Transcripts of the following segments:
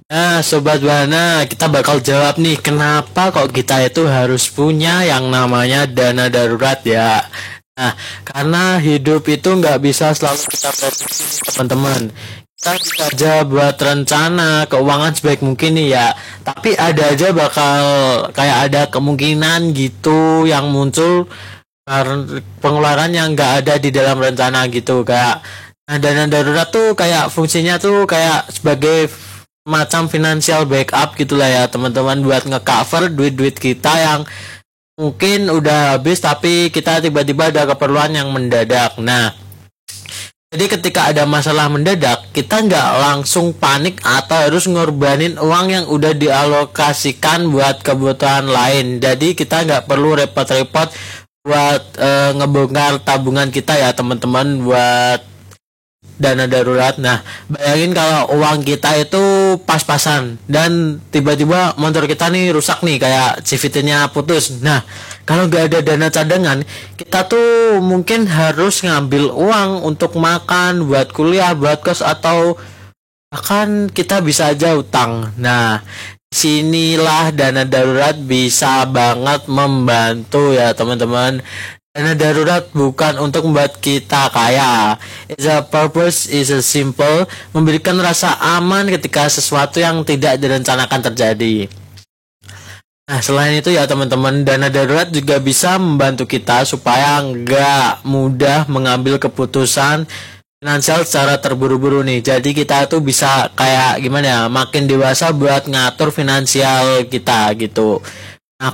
Nah, Sobat Bana, kita bakal jawab nih, kenapa kok kita itu harus punya yang namanya dana darurat ya? Nah, karena hidup itu nggak bisa selalu kita prediksi nih, teman-teman. Kita bisa aja buat rencana keuangan sebaik mungkin nih ya, tapi ada aja bakal kayak ada kemungkinan gitu yang muncul karena pengeluaran yang nggak ada di dalam rencana gitu kayak. Nah, dana darurat tuh kayak fungsinya tuh kayak sebagai macam financial backup gitulah ya teman-teman, buat ngecover duit-duit kita yang mungkin udah habis tapi kita tiba-tiba ada keperluan yang mendadak. Nah, jadi ketika ada masalah mendadak, kita nggak langsung panik atau harus ngorbanin uang yang udah dialokasikan buat kebutuhan lain. Jadi kita nggak perlu repot-repot buat ngebongkar tabungan kita ya teman-teman, buat dana darurat. Nah, bayangin kalau uang kita itu pas-pasan dan tiba-tiba motor kita nih rusak nih, kayak CVT-nya putus. Nah, kalau nggak ada dana cadangan, kita tuh mungkin harus ngambil uang untuk makan, buat kuliah, buat kos, atau bahkan kita bisa aja utang. Nah, sinilah dana darurat bisa banget membantu ya teman-teman. Dana darurat bukan untuk membuat kita kaya. Its a purpose is a simple, memberikan rasa aman ketika sesuatu yang tidak direncanakan terjadi. Nah, selain itu ya teman-teman, dana darurat juga bisa membantu kita supaya nggak mudah mengambil keputusan finansial secara terburu-buru nih. Jadi kita tuh bisa kayak gimana ya, makin dewasa buat ngatur finansial kita gitu. Nah,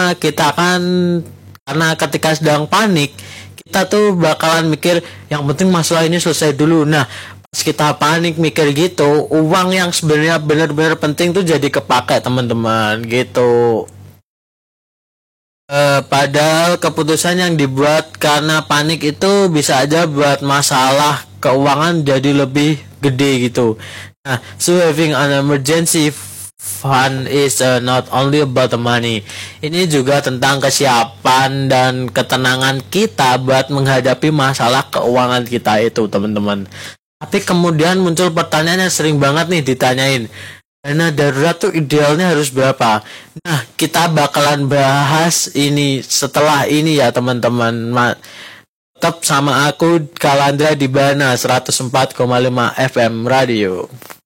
karena ketika sedang panik, kita tuh bakalan mikir yang penting masalah ini selesai dulu. Nah, pas kita panik mikir gitu, uang yang sebenarnya benar-benar penting tuh jadi kepake teman-teman gitu. Padahal keputusan yang dibuat karena panik itu bisa aja buat masalah keuangan jadi lebih gede gitu. Nah, so having an emergency fund is not only about the money. Ini juga tentang kesiapan dan ketenangan kita buat menghadapi masalah keuangan kita itu, teman-teman. Tapi kemudian muncul pertanyaan yang sering banget nih ditanyain. Dana darurat tuh idealnya harus berapa? Nah, kita bakalan bahas ini setelah ini ya, teman-teman. Tetap sama aku Kalandra di Bana 104,5 FM Radio.